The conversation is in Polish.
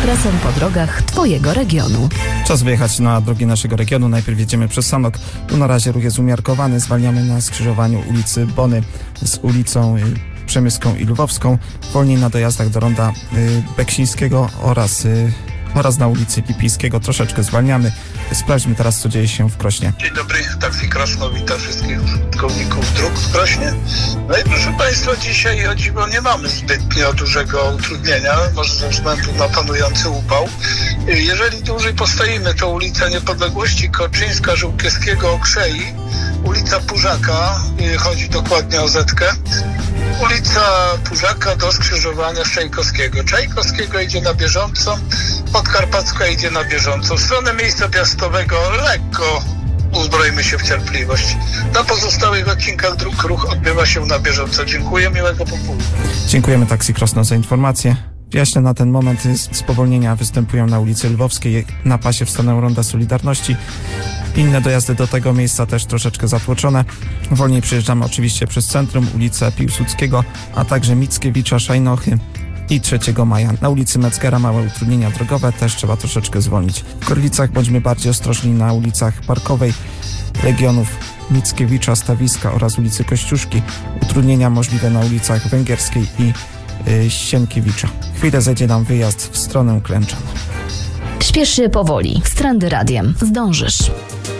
ekspresem po drogach Twojego regionu. Czas wyjechać na drogi naszego regionu. Najpierw jedziemy przez Sanok. Tu na razie ruch jest umiarkowany. Zwalniamy na skrzyżowaniu ulicy Bony z ulicą Przemyską i Lwowską. Wolniej na dojazdach do ronda Beksińskiego oraz na ulicy Pipijskiego. Troszeczkę zwalniamy. Sprawdźmy teraz, co dzieje się w Krośnie. Dzień dobry, Taxi Krosno wita wszystkich użytkowników dróg w Krośnie. No i proszę Państwa, dzisiaj o dziwo nie mamy zbytnio dużego utrudnienia, może ze względu na panujący upał. Jeżeli dłużej postoimy, to ulica Niepodległości, Korczyńska, Żółkiewskiego, Okrzei, ulica Pużaka, chodzi dokładnie o Zetkę, ulica Pużaka do skrzyżowania Czajkowskiego. Czajkowskiego idzie na bieżąco, Podkarpacka idzie na bieżąco. W stronę miejsca piastowego lekko uzbrojmy się w cierpliwość. Na pozostałych odcinkach dróg ruch odbywa się na bieżąco. Dziękuję, miłego popołudnia. Dziękujemy Taxi Krosno za informację. Wyjaśnię, na ten moment spowolnienia występują na ulicy Lwowskiej, na pasie w stronę Ronda Solidarności. Inne dojazdy do tego miejsca też troszeczkę zatłoczone. Wolniej przejeżdżamy oczywiście przez centrum, ulicę Piłsudskiego, a także Mickiewicza, Szajnochy i 3 Maja. Na ulicy Metzgera małe utrudnienia drogowe, też trzeba troszeczkę zwolnić. W Korlicach bądźmy bardziej ostrożni na ulicach Parkowej, regionów Mickiewicza, Stawiska oraz ulicy Kościuszki. Utrudnienia możliwe na ulicach Węgierskiej i Sienkiewicza. Chwilę zajdzie nam wyjazd w stronę Klęczana. Śpiesz się powoli. Z Trendy Radiem. Zdążysz.